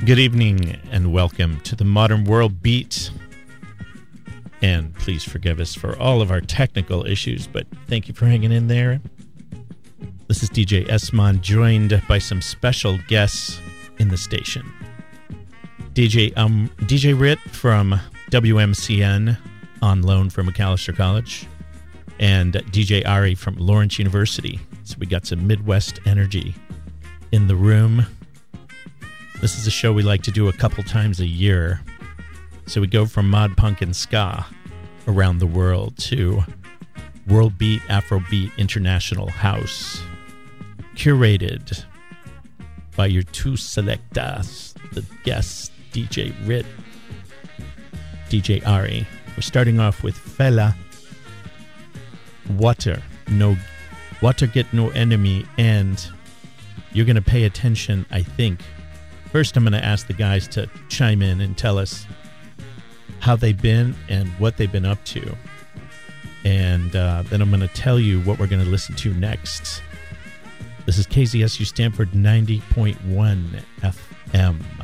Good evening and welcome to the Modern World Beat. And please forgive us for all of our technical issues, but thank you for hanging in there. This is DJ Esmond, joined by some special guests in the station. DJ Rit from WMCN on loan from Macalester College, and DJ Ari from Lawrence University. So we got some Midwest energy in the room. This is a show we like to do a couple times a year. So we go from mod punk and ska around the world to world beat, Afrobeat, international house, curated by your two selectas, the guests, DJ Rit, DJ Ari. We're starting off with Fela, Water Get No Enemy, and you're going to pay attention, I think. First, I'm going to ask the guys to chime in and tell us how they've been and what they've been up to. And then I'm going to tell you what we're going to listen to next. This is KZSU Stanford 90.1 FM.